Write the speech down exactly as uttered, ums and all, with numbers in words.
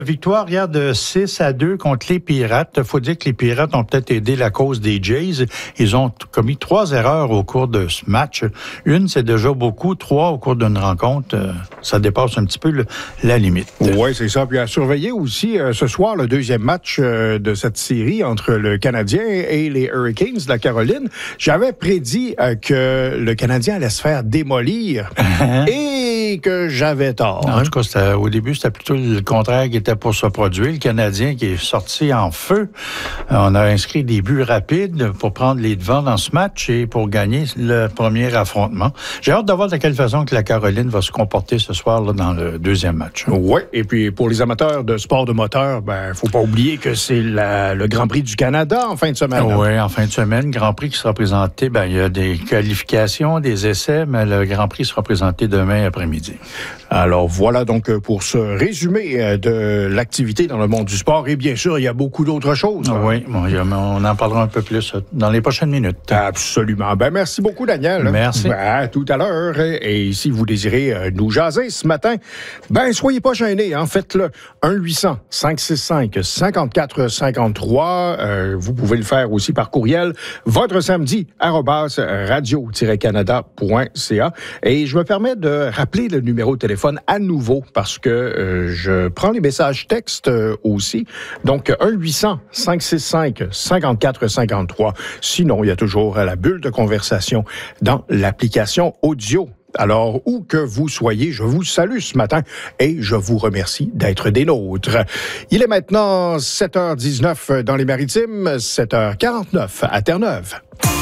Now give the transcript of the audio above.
Victoire hier de six à deux contre les Pirates. Il faut dire que les Pirates ont peut-être aidé la cause des Jays. Ils ont commis trois erreurs au cours de ce match. Une, c'est déjà beaucoup. Trois au cours d'une rencontre, ça dépasse un petit peu le, la limite. Oui, c'est ça. Puis à surveiller aussi euh, ce soir le deuxième match euh, de cette série entre le Canadien et les Hurricanes de la Caroline. J'avais prédit euh, que le Canadien allait se faire démolir et que j'avais tort. En tout cas, c'était, au début, c'était plutôt le contraire qui était pour se produire. Le Canadien qui est sorti en feu. On a inscrit des buts rapides pour prendre les devants dans ce match et pour gagner le premier affrontement. J'ai hâte de voir de quelle façon que la Caroline va se comporter ce soir là, dans le deuxième match. Oui, et puis pour les amateurs de sport de moteur, ben faut pas oublier que c'est la, le Grand Prix du Canada en fin de semaine. Oui, en fin de semaine, Grand Prix qui sera présenté, ben il y a des qualifications, des essais, mais le Grand Prix sera présenté demain après-midi. Alors voilà donc pour ce résumé de l'activité dans le monde du sport. Et bien sûr, il y a beaucoup d'autres choses. Hein? Oui, bon, on en parlera un peu plus dans les prochaines minutes. Absolument. Ben merci beaucoup, Daniel. Merci. Ben, à tout à l'heure. Et si vous désirez nous jaser ce matin, ben soyez pas gênés. Hein? Faites-le. un huit cents cinq six cinq cinquante-quatre cinquante-trois. Euh, vous pouvez le faire aussi par courriel. Votre samedi, arobase radio-canada point c a. Et je me permets de rappeler le numéro de téléphone à nouveau parce que euh, je prends les messages textes euh, aussi. Donc, un huit cents cinq six cinq cinquante-quatre cinquante-trois. Sinon, il y a toujours la bulle de conversation dans l'application audio. Alors, où que vous soyez, je vous salue ce matin et je vous remercie d'être des nôtres. Il est maintenant sept heures dix-neuf dans les Maritimes, sept heures quarante-neuf à Terre-Neuve.